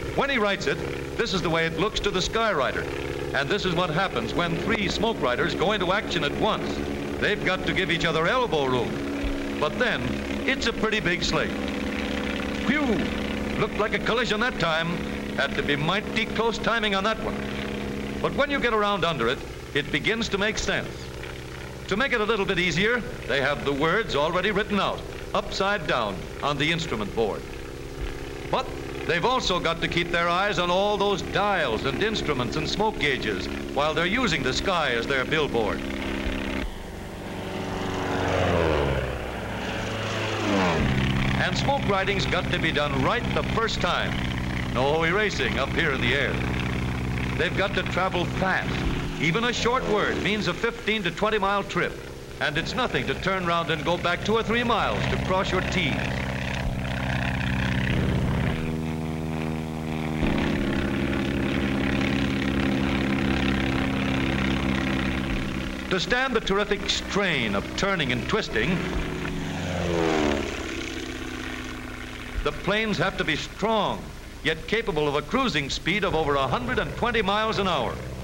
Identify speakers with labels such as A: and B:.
A: When he writes it, this is the way it looks to the Skyrider. And this is what happens when three smoke riders go into action at once. They've got to give each other elbow room. But then, it's a pretty big slate. Phew! Looked like a collision that time. Had to be mighty close timing on that one. But when you get around under it, it begins to make sense. To make it a little bit easier, they have the words already written out, upside down, on the instrument board. But they've also got to keep their eyes on all those dials and instruments and smoke gauges while they're using the sky as their billboard. And smoke riding's got to be done right the first time. No erasing up here in the air. They've got to travel fast. Even a short word means a 15 to 20 mile trip. And it's nothing to turn around and go back 2 or 3 miles to cross your T's. To stand the terrific strain of turning and twisting, the planes have to be strong, yet capable of a cruising speed of over 120 miles an hour.